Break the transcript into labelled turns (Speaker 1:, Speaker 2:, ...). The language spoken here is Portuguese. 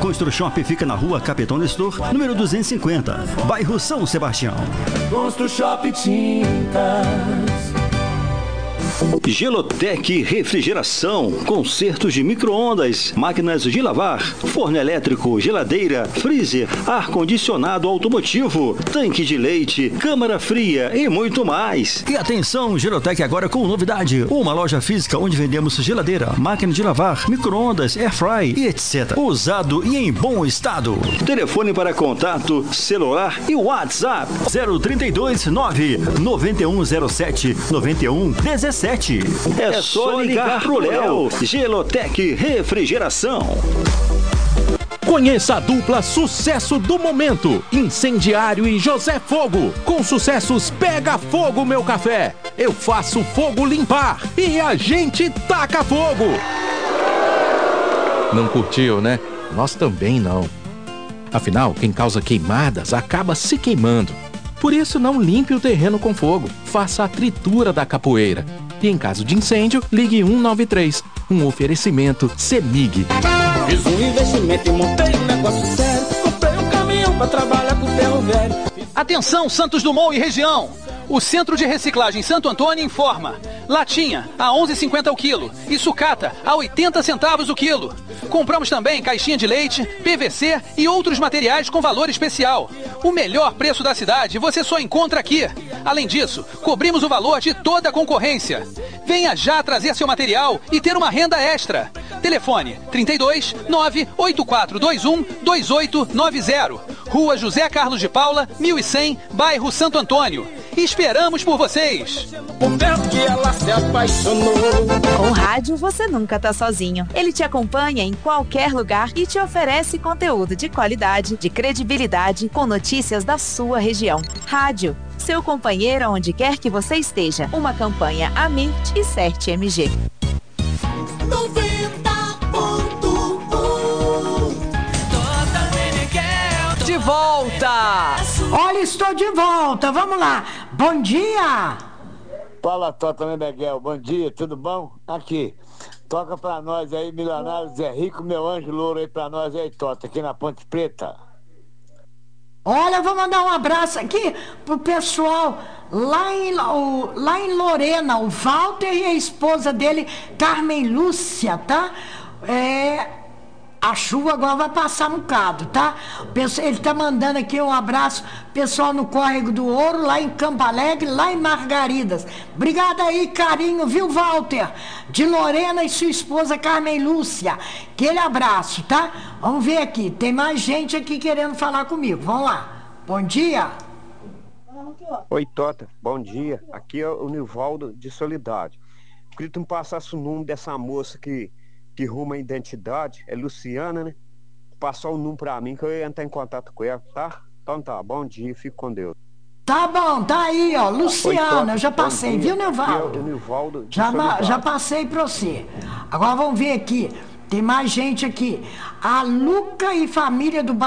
Speaker 1: Construshop fica na rua Capitão Nestor, número 250, bairro São Sebastião.
Speaker 2: Construshop Tintas.
Speaker 1: Gelotec Refrigeração, consertos de micro-ondas, máquinas de lavar, forno elétrico, geladeira, freezer, ar-condicionado automotivo, tanque de leite, câmara fria e muito mais. E atenção, Gelotec agora com novidade, uma loja física onde vendemos geladeira, máquina de lavar, micro-ondas, airfry e etc. Usado e em bom estado. Telefone para contato, celular e WhatsApp 032 9 9107 9117. É só ligar pro Léo. Gelotec Refrigeração.
Speaker 3: Conheça a dupla sucesso do momento, Incendiário e José Fogo. Com sucessos Pega Fogo Meu Café, Eu Faço Fogo Limpar e A Gente Taca Fogo. Não curtiu, né? Nós também não. Afinal, quem causa queimadas acaba se queimando. Por isso, não limpe o terreno com fogo. Faça a tritura da capoeira. E em caso de incêndio, ligue 193. Um oferecimento CEMIG.
Speaker 2: Fiz um investimento e montei um negócio sério. Comprei um caminhão pra trabalhar com ferro velho.
Speaker 4: Atenção, Santos Dumont e região. O Centro de Reciclagem Santo Antônio informa: latinha a 11,50 o quilo e sucata a 80 centavos o quilo. Compramos também caixinha de leite, PVC e outros materiais com valor especial. O melhor preço da cidade você só encontra aqui. Além disso, cobrimos o valor de toda a concorrência. Venha já trazer seu material e ter uma renda extra. Telefone 32 98421 2890. Rua José Carlos de Paula, 1100, bairro Santo Antônio. Esperamos por vocês!
Speaker 2: Que ela se apaixonou.
Speaker 5: Com o rádio você nunca tá sozinho. Ele te acompanha em qualquer lugar e te oferece conteúdo de qualidade, de credibilidade, com notícias da sua região. Rádio, seu companheiro onde quer que você esteja. Uma campanha Amirt e CERT-MG.
Speaker 6: 90.1 De volta! Olha, estou de volta. Vamos lá. Bom dia!
Speaker 7: Fala, Tota Meneghel, bom dia, tudo bom? Aqui, toca pra nós aí, Milionário Zé Rico, meu anjo louro aí pra nós aí, Tota, aqui na Ponte Preta.
Speaker 6: Olha, eu vou mandar um abraço aqui pro pessoal lá em Lorena, o Walter e a esposa dele, Carmen Lúcia, tá? A chuva agora vai passar um bocado, tá? Ele tá mandando aqui um abraço, pessoal no Córrego do Ouro, lá em Campo Alegre, lá em Margaridas. Obrigada aí, carinho, viu, Walter? De Lorena e sua esposa Carmen Lúcia. Aquele abraço, tá? Vamos ver aqui, tem mais gente aqui querendo falar comigo. Vamos lá. Bom dia.
Speaker 8: Oi, Tota, bom dia. Aqui é o Nivaldo de Solidade. Queria que tu me passasse o número dessa moça que ruma a identidade, é Luciana, né? Passou o número pra mim que eu ia entrar em contato com ela, tá? Então tá, bom dia, fico com Deus.
Speaker 6: Tá bom, tá aí, ó, Luciana,
Speaker 8: Oi,
Speaker 6: eu já passei, viu, Nivaldo?
Speaker 8: É o Nivaldo de
Speaker 6: já passei pra você. Agora vamos ver aqui, tem mais gente aqui. A Luca e família do